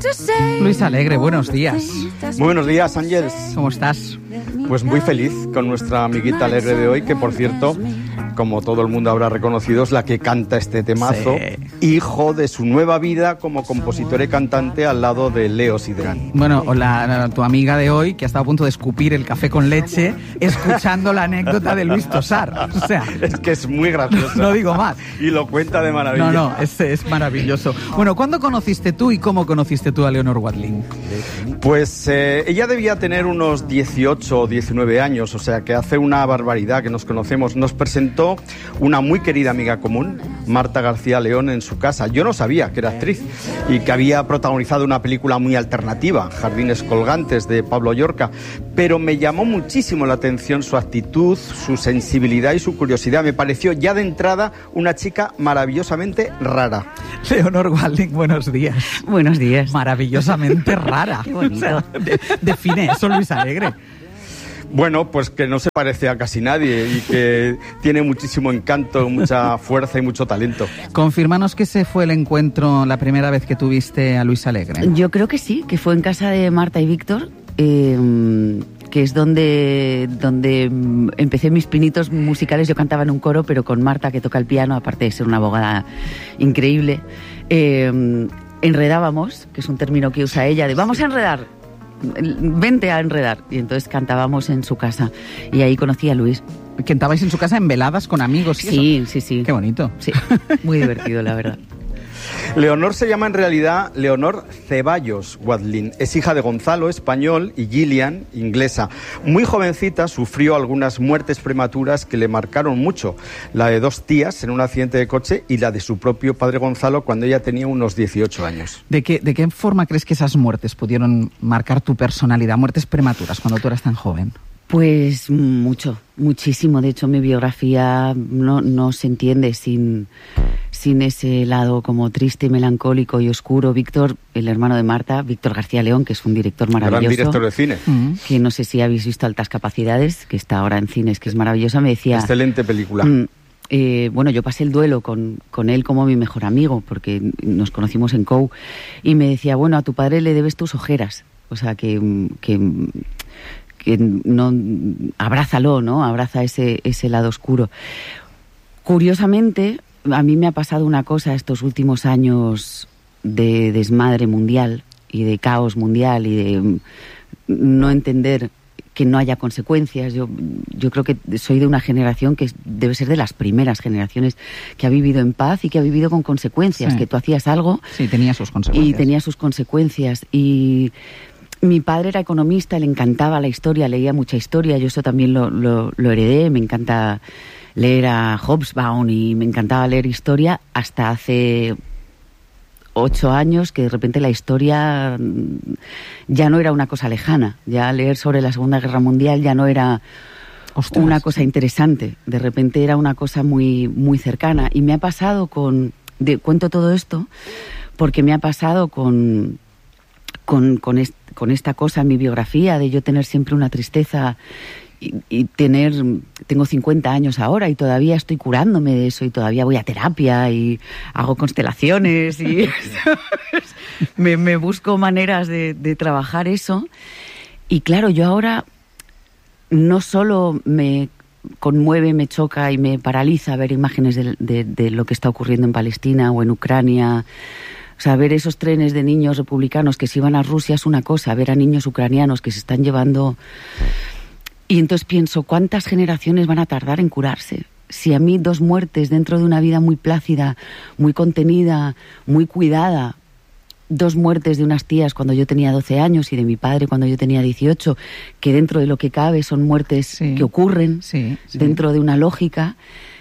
Luis Alegre, buenos días. Muy buenos días, Ángeles. ¿Cómo estás? Pues muy feliz con nuestra amiguita Alegre de hoy, que por cierto, como todo el mundo habrá reconocido, es la que canta este temazo, hijo de su nueva vida como compositor y cantante al lado de Leo Sidran. Bueno, tu amiga de hoy, que ha estado a punto de escupir el café con leche, escuchando la anécdota de Luis Tosar. O sea, es que es muy gracioso. No digo más. Y lo cuenta de maravilla. No, es maravilloso. Bueno, ¿cuándo conociste tú y cómo conociste tú a Leonor Watling? Pues ella debía tener unos 18 o 19 años, o sea que hace una barbaridad que nos conocemos. Nos presentó una muy querida amiga común, Marta García León, en su casa. Yo no sabía que era actriz y que había protagonizado una película muy alternativa, Jardines colgantes, de Pablo Llorca, pero me llamó muchísimo la atención su actitud, su sensibilidad y su curiosidad. Me pareció ya de entrada una chica maravillosamente rara. Leonor Watling, buenos días. Buenos días. Maravillosamente rara. Qué bonito. O sea, define eso, Luis Alegre. Bueno, pues que no se parece a casi nadie y que tiene muchísimo encanto, mucha fuerza y mucho talento. Confírmanos que ese fue el encuentro, la primera vez que tuviste a Luis Alegre. Yo creo que sí, que fue en casa de Marta y Víctor, que es donde empecé mis pinitos musicales. Yo cantaba en un coro, pero con Marta, que toca el piano, aparte de ser una abogada increíble. Enredábamos, que es un término que usa ella, de vamos a enredar, vente a enredar. Y entonces cantábamos en su casa y ahí conocí a Luis. ¿Cantabais en su casa en veladas con amigos? ¿Y eso? Sí. Qué bonito. Sí, muy divertido, la verdad. Leonor se llama en realidad Leonor Ceballos Watling. Es hija de Gonzalo, español, y Gillian, inglesa. Muy jovencita sufrió algunas muertes prematuras que le marcaron mucho. La de dos tías en un accidente de coche y la de su propio padre Gonzalo cuando ella tenía unos 18 años. ¿De qué forma crees que esas muertes pudieron marcar tu personalidad? Muertes prematuras cuando tú eras tan joven. Pues muchísimo. De hecho, mi biografía no se entiende sin ese lado como triste, melancólico y oscuro. Víctor, el hermano de Marta, Víctor García León, que es un director maravilloso. Gran director de cine. Que no sé si habéis visto Altas Capacidades, que está ahora en cines, que es maravillosa. Me decía... Excelente película. Bueno, yo pasé el duelo con él como mi mejor amigo, porque nos conocimos en COU, y me decía, bueno, a tu padre le debes tus ojeras. O sea, que no, abrázalo, ¿no? Abraza ese lado oscuro. Curiosamente, a mí me ha pasado una cosa estos últimos años de desmadre mundial y de caos mundial y de no entender que no haya consecuencias. Yo creo que soy de una generación que debe ser de las primeras generaciones que ha vivido en paz y que ha vivido con consecuencias, que tú hacías algo... Sí, tenía sus consecuencias. Y tenía sus consecuencias. Y mi padre era economista, le encantaba la historia, leía mucha historia, yo eso también lo heredé, me encanta leer a Hobsbawm y me encantaba leer historia hasta hace 8 años que de repente la historia ya no era una cosa lejana, ya leer sobre la Segunda Guerra Mundial ya no era una cosa interesante, de repente era una cosa muy, muy cercana. Y me ha pasado cuento todo esto porque me ha pasado con esta cosa en mi biografía de yo tener siempre una tristeza y tengo 50 años ahora y todavía estoy curándome de eso y todavía voy a terapia y hago constelaciones y me busco maneras de trabajar eso. Y claro, yo ahora no solo me conmueve, me choca y me paraliza ver imágenes de lo que está ocurriendo en Palestina o en Ucrania. O sea, ver esos trenes de niños republicanos que se iban a Rusia es una cosa, ver a niños ucranianos que se están llevando... Y entonces pienso, ¿cuántas generaciones van a tardar en curarse? Si a mí 2 muertes dentro de una vida muy plácida, muy contenida, muy cuidada, 2 muertes de unas tías cuando yo tenía 12 años y de mi padre cuando yo tenía 18, que dentro de lo que cabe son muertes que ocurren dentro de una lógica...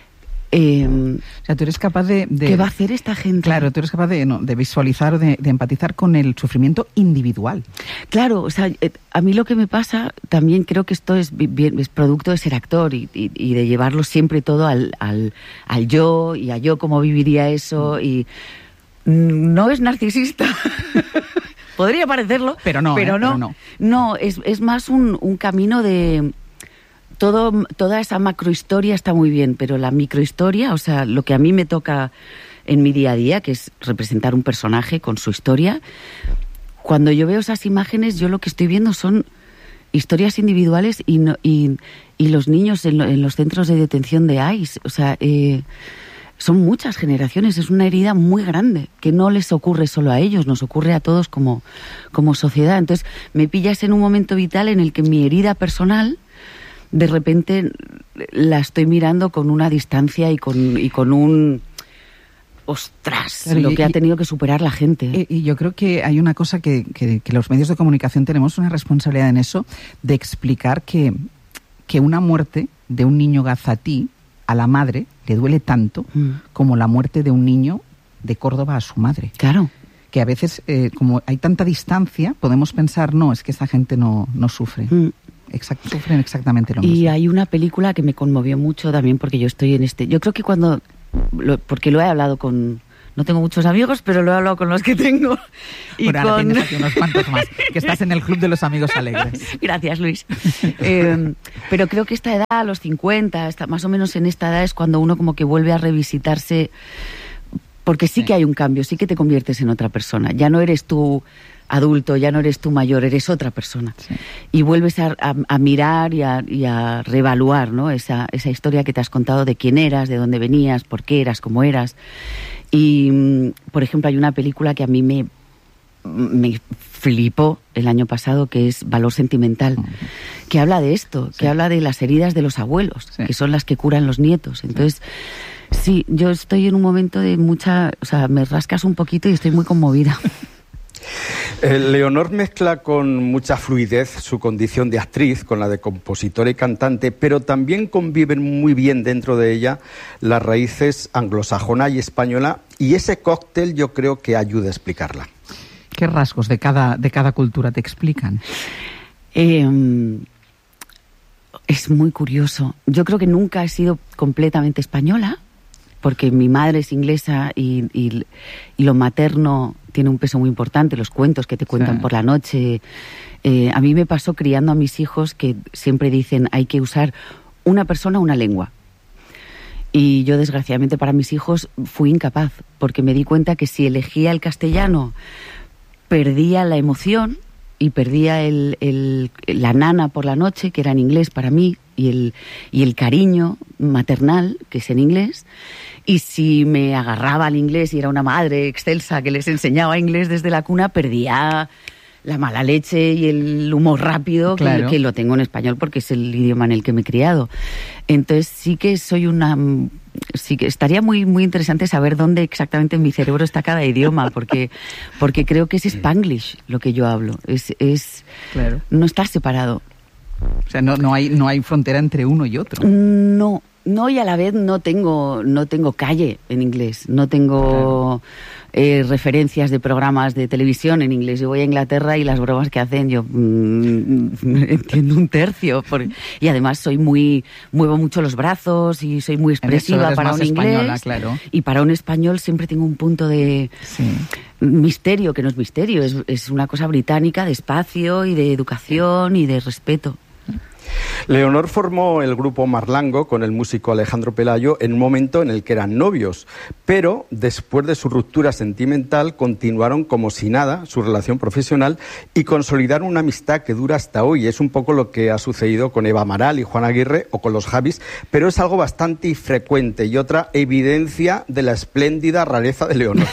o sea, tú eres capaz de... ¿Qué va a hacer esta gente? Claro, tú eres capaz de visualizar, de empatizar con el sufrimiento individual. Claro, o sea, a mí lo que me pasa, también creo que esto es producto de ser actor y de llevarlo siempre todo al yo y a yo cómo viviría eso y... No es narcisista. Podría parecerlo, pero no. No, es más un camino de... Toda esa macrohistoria está muy bien, pero la microhistoria, o sea, lo que a mí me toca en mi día a día, que es representar un personaje con su historia, cuando yo veo esas imágenes, yo lo que estoy viendo son historias individuales y los niños en los centros de detención de ICE. O sea, son muchas generaciones, es una herida muy grande, que no les ocurre solo a ellos, nos ocurre a todos como sociedad. Entonces, me pillas en un momento vital en el que mi herida personal, de repente, la estoy mirando con una distancia y con un... ¡Ostras! Claro, lo que ha tenido que superar la gente. Y yo creo que hay una cosa que los medios de comunicación tenemos una responsabilidad en eso, de explicar que una muerte de un niño gazatí a la madre le duele tanto como la muerte de un niño de Córdoba a su madre. Claro. Que a veces, como hay tanta distancia, podemos pensar, no, es que esa gente no sufre. Sufren exactamente lo mismo. Y hay una película que me conmovió mucho también, porque yo estoy en yo creo que porque lo he hablado con... No tengo muchos amigos, pero lo he hablado con los que tengo. Y bueno, ahora tienes aquí unos cuantos más, que estás en el club de los amigos alegres. Gracias, Luis. Pero creo que esta edad, a los 50, más o menos en esta edad, es cuando uno como que vuelve a revisitarse, porque sí que hay un cambio, sí que te conviertes en otra persona. Ya no eres tú adulto, ya no eres tú mayor, eres otra persona. Sí. Y vuelves a mirar y a reevaluar, ¿no? Esa historia que te has contado de quién eras, de dónde venías, por qué eras, cómo eras. Y, por ejemplo, hay una película que a mí me flipó el año pasado, que es Valor Sentimental, que habla de esto, que habla de las heridas de los abuelos, que son las que curan los nietos. Entonces, sí, yo estoy en un momento de mucha... O sea, me rascas un poquito y estoy muy conmovida. Leonor mezcla con mucha fluidez su condición de actriz con la de compositora y cantante, pero también conviven muy bien dentro de ella las raíces anglosajona y española, y ese cóctel yo creo que ayuda a explicarla. ¿Qué rasgos de cada cultura te explican? Es muy curioso. Yo creo que nunca he sido completamente española, porque mi madre es inglesa y lo materno tiene un peso muy importante, los cuentos que te cuentan por la noche. A mí me pasó criando a mis hijos que siempre dicen hay que usar una persona, una lengua. Y yo, desgraciadamente para mis hijos, fui incapaz, porque me di cuenta que si elegía el castellano, perdía la emoción y perdía la nana por la noche, que era en inglés para mí, y el cariño maternal, que es en inglés. Y si me agarraba al inglés y era una madre excelsa que les enseñaba inglés desde la cuna, perdía la mala leche y el humor rápido, claro, que lo tengo en español porque es el idioma en el que me he criado. Entonces sí que estaría muy, muy interesante saber dónde exactamente en mi cerebro está cada idioma, porque creo que es Spanglish lo que yo hablo. Claro. No está separado. O sea, no hay frontera entre uno y otro. No, y a la vez no tengo calle en inglés, no tengo referencias de programas de televisión en inglés. Yo voy a Inglaterra y las bromas que hacen yo entiendo un tercio. Y además muevo mucho los brazos y soy muy expresiva para un inglés. Claro. Y para un español siempre tengo un punto de misterio, que no es misterio, es una cosa británica de espacio y de educación y de respeto. Leonor formó el grupo Marlango con el músico Alejandro Pelayo en un momento en el que eran novios, pero después de su ruptura sentimental continuaron como si nada su relación profesional y consolidaron una amistad que dura hasta hoy. Es un poco lo que ha sucedido con Eva Amaral y Juan Aguirre o con los Javis, pero es algo bastante infrecuente y otra evidencia de la espléndida rareza de Leonor.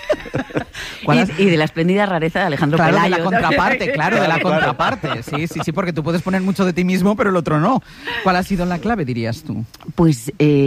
Y de la espléndida rareza de Alejandro Pelayo. De la contraparte, de la contraparte. Sí, porque tú puedes poner mucho de ti mismo, pero el otro no. ¿Cuál ha sido la clave, dirías tú? Pues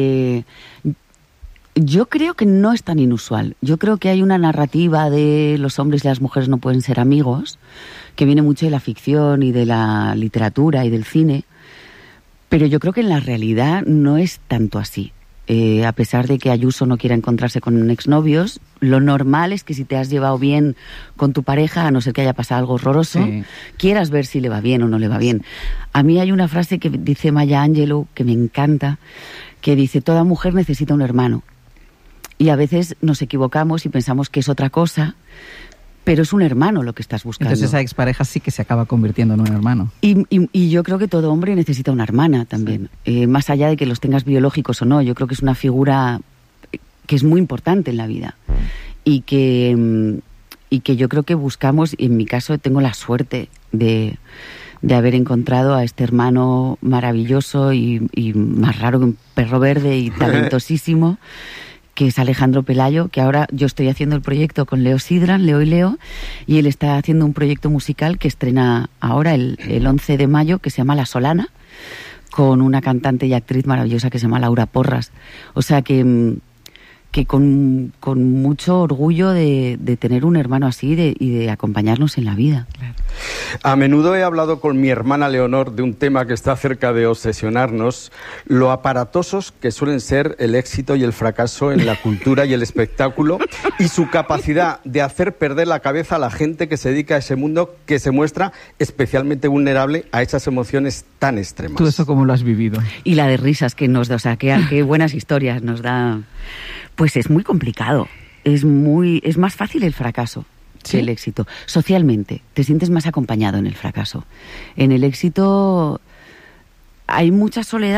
yo creo que no es tan inusual. Yo creo que hay una narrativa de los hombres y las mujeres no pueden ser amigos, que viene mucho de la ficción y de la literatura y del cine, pero yo creo que en la realidad no es tanto así. A pesar de que Ayuso no quiera encontrarse con exnovios, lo normal es que si te has llevado bien con tu pareja, a no ser que haya pasado algo horroroso, quieras ver si le va bien o no le va bien. A mí hay una frase que dice Maya Angelou, que me encanta, que dice: toda mujer necesita un hermano. Y a veces nos equivocamos y pensamos que es otra cosa, pero es un hermano lo que estás buscando. Entonces esa expareja sí que se acaba convirtiendo en un hermano. Y yo creo que todo hombre necesita una hermana también. Sí. Más allá de que los tengas biológicos o no, yo creo que es una figura que es muy importante en la vida. Y que que yo creo que buscamos, y en mi caso tengo la suerte de haber encontrado a este hermano maravilloso y más raro que un perro verde y talentosísimo, que es Alejandro Pelayo, que ahora yo estoy haciendo el proyecto con Leo Sidran, Leo y Leo, y él está haciendo un proyecto musical que estrena ahora el 11 de mayo, que se llama La Solana, con una cantante y actriz maravillosa que se llama Laura Porras. O sea que con mucho orgullo de tener un hermano así y de acompañarnos en la vida. Claro. A menudo he hablado con mi hermana Leonor de un tema que está cerca de obsesionarnos, lo aparatosos que suelen ser el éxito y el fracaso en la cultura y el espectáculo, y su capacidad de hacer perder la cabeza a la gente que se dedica a ese mundo, que se muestra especialmente vulnerable a esas emociones tan extremas. ¿Tú eso cómo lo has vivido? Y la de risas que nos da, o sea, qué buenas historias nos da. Pues es muy complicado, es más fácil el fracaso que el éxito. Socialmente, te sientes más acompañado en el fracaso. En el éxito hay mucha soledad.